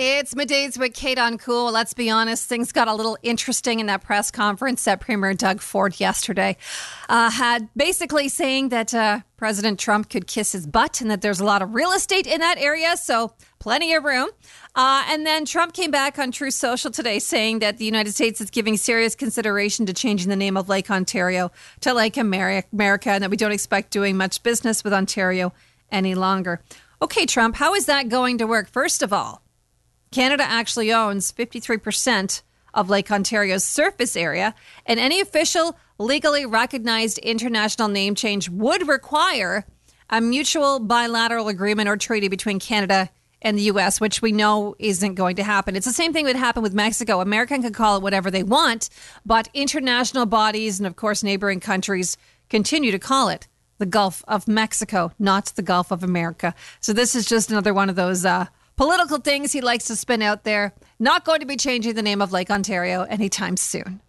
It's Middays with Kate on Cool. Let's be honest, things got a little interesting in that press conference that Premier Doug Ford yesterday had basically saying that President Trump could kiss his butt and that there's a lot of real estate in that area, so plenty of room. And then Trump came back on Truth Social today saying that the United States is giving serious consideration to changing the name of Lake Ontario to Lake America and that we don't expect doing much business with Ontario any longer. Okay, Trump, how is that going to work? First of all, Canada actually owns 53% of Lake Ontario's surface area, and any official, legally recognized international name change would require a mutual bilateral agreement or treaty between Canada and the U.S., which we know isn't going to happen. It's the same thing that happened with Mexico. America can call it whatever they want, but international bodies and, of course, neighboring countries continue to call it the Gulf of Mexico, not the Gulf of America. So this is just another one of those political things he likes to spin out there. Not going to be changing the name of Lake Ontario anytime soon.